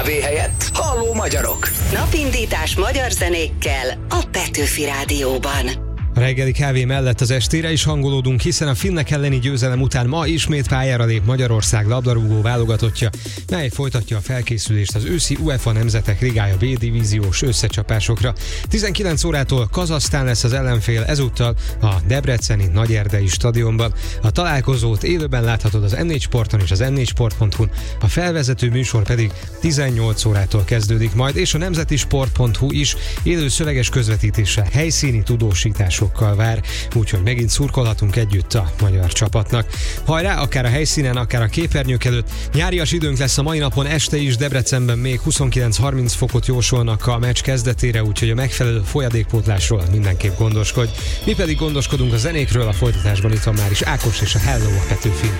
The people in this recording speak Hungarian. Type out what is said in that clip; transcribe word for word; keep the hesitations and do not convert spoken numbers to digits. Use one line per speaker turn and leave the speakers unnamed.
kávé helyett Halló magyarok.
Napindítás magyar zenékkel a Petőfi Rádióban.
A reggeli kávé mellett az estére is hangolódunk, hiszen a finnek elleni győzelem után ma ismét pályára lép Magyarország labdarúgó válogatottja, mely folytatja a felkészülést az őszi UEFA Nemzetek Ligája B divíziós összecsapásokra. tizenkilenc órától Kazahsztán lesz az ellenfél, ezúttal a debreceni Nagyerdei stadionban. A találkozót élőben láthatod az em négy Sporton és az em négy sport pont hu-n, a felvezető műsor pedig tizennyolc órától kezdődik majd, és a nemzeti sport pont hu is élő szöveges közvetítéssel, helyszíni tudósításokkal vár, úgyhogy megint szurkolhatunk együtt a magyar csapatnak. Hajrá, akár a helyszínen, akár a képernyők előtt. Nyárias időnk lesz a mai napon, este is Debrecenben még huszonkilenc-harminc fokot jósolnak a meccs kezdetére, úgyhogy a megfelelő folyadékpótlásról mindenképp gondoskodj. Mi pedig gondoskodunk a zenékről, a folytatásban itt van már is Ákos és a Hello a Petőfin.